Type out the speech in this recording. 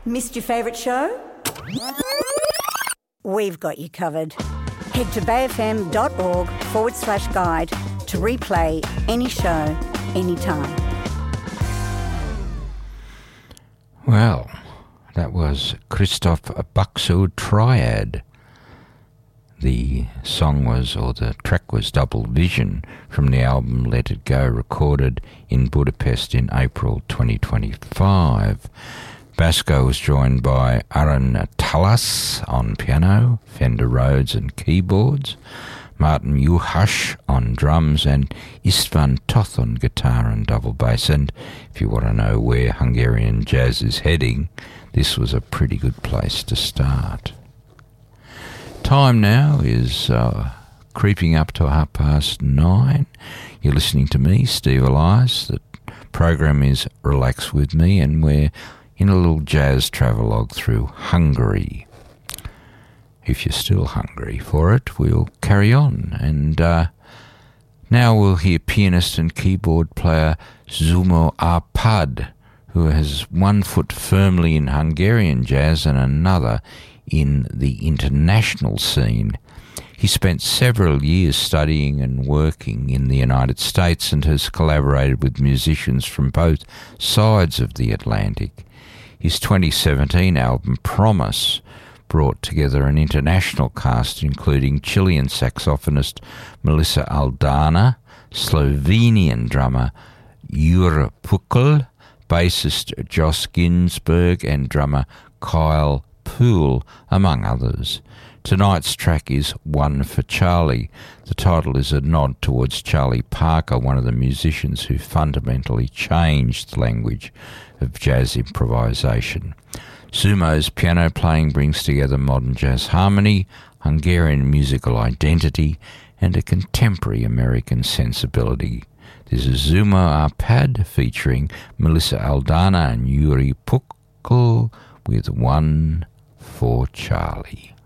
Missed your favourite show? We've got you covered. Head to bayfm.org/guide to replay any show, anytime. Well, that was Christoph Buxo Triad. The song was, or the track was Double Vision from the album Let It Go, recorded in Budapest in April 2025. Basco was joined by Aaron Talas on piano, Fender Rhodes and keyboards, Martin Juhasz on drums, and Istvan Toth on guitar and double bass. And if you want to know where Hungarian jazz is heading, this was a pretty good place to start. Time now is creeping up to 9:30. You're listening to me, Steve Elias. The program is Relax With Me, and we're in a little jazz travelogue through Hungary. If you're still hungry for it, we'll carry on. And now we'll hear pianist and keyboard player Zsumo Arpad, who has one foot firmly in Hungarian jazz and another in the international scene. He spent several years studying and working in the United States and has collaborated with musicians from both sides of the Atlantic. His 2017 album Promise brought together an international cast including Chilean saxophonist Melissa Aldana, Slovenian drummer Jure Pukl, bassist Josh Ginsberg and drummer Kyle Poole, among others. Tonight's track is One for Charlie. The title is a nod towards Charlie Parker, one of the musicians who fundamentally changed the language of jazz improvisation. Zsumo's piano playing brings together modern jazz harmony, Hungarian musical identity, and a contemporary American sensibility. This is Zsumo Arpad featuring Melissa Aldana and Jure Pukl with One for Charlie.